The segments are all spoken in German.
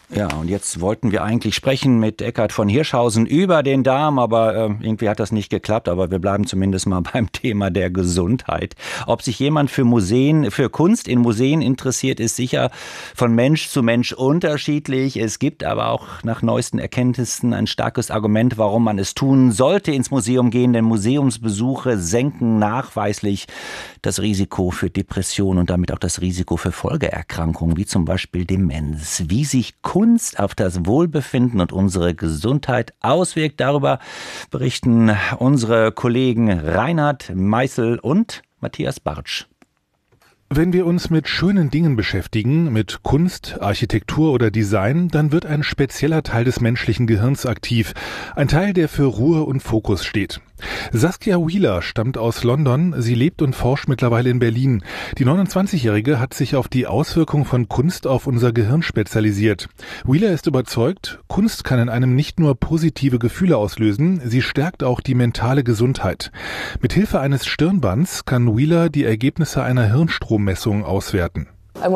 Ja, und jetzt wollten wir eigentlich sprechen mit Eckhard von Hirschhausen über den Darm, aber irgendwie hat das nicht geklappt. Aber wir bleiben zumindest mal beim Thema der Gesundheit. Ob sich jemand für Kunst in Museen interessiert, ist sicher von Mensch zu Mensch unterschiedlich. Es gibt aber auch nach neuesten Erkenntnissen ein starkes Argument, warum man es tun sollte, ins Museum gehen. Denn Museumsbesuche senken nachweislich das Risiko für Depressionen und damit auch das Risiko für Folgeerkrankungen, wie zum Beispiel Demenz. Wie sich Kunst auf das Wohlbefinden und unsere Gesundheit auswirkt, darüber berichten unsere Kollegen Reinhard Meißel und Matthias Bartsch. Wenn wir uns mit schönen Dingen beschäftigen, mit Kunst, Architektur oder Design, dann wird ein spezieller Teil des menschlichen Gehirns aktiv. Ein Teil, der für Ruhe und Fokus steht. Saskia Wheeler stammt aus London. Sie lebt und forscht mittlerweile in Berlin. Die 29-Jährige hat sich auf die Auswirkung von Kunst auf unser Gehirn spezialisiert. Wheeler ist überzeugt, Kunst kann in einem nicht nur positive Gefühle auslösen, sie stärkt auch die mentale Gesundheit. Mit Hilfe eines Stirnbands kann Wheeler die Ergebnisse einer Hirnstrommessung auswerten.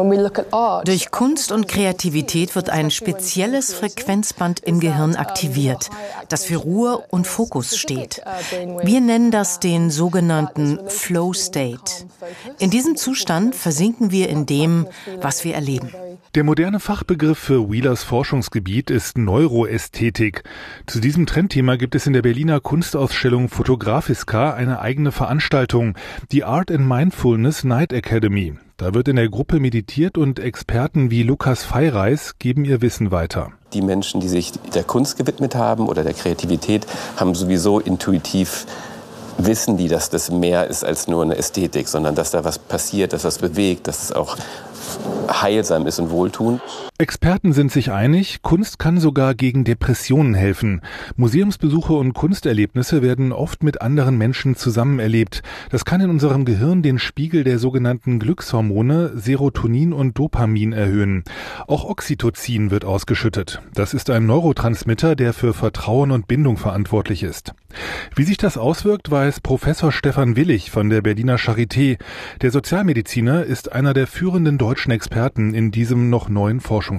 Durch Kunst und Kreativität wird ein spezielles Frequenzband im Gehirn aktiviert, das für Ruhe und Fokus steht. Wir nennen das den sogenannten Flow State. In diesem Zustand versinken wir in dem, was wir erleben. Der moderne Fachbegriff für Wheelers Forschungsgebiet ist Neuroästhetik. Zu diesem Trendthema gibt es in der Berliner Kunstausstellung Photographiska eine eigene Veranstaltung, die Art and Mindfulness Night Academy. Da wird in der Gruppe meditiert und Experten wie Lukas Feireis geben ihr Wissen weiter. Die Menschen, die sich der Kunst gewidmet haben oder der Kreativität, haben sowieso intuitiv wissen die, dass das mehr ist als nur eine Ästhetik, sondern dass da was passiert, dass was bewegt, dass es auch heilsam ist und wohltuend. Experten sind sich einig, Kunst kann sogar gegen Depressionen helfen. Museumsbesuche und Kunsterlebnisse werden oft mit anderen Menschen zusammen erlebt. Das kann in unserem Gehirn den Spiegel der sogenannten Glückshormone Serotonin und Dopamin erhöhen. Auch Oxytocin wird ausgeschüttet. Das ist ein Neurotransmitter, der für Vertrauen und Bindung verantwortlich ist. Wie sich das auswirkt, weiß Professor Stefan Willig von der Berliner Charité. Der Sozialmediziner ist einer der führenden deutschen Experten in diesem noch neuen Forschungsfeld.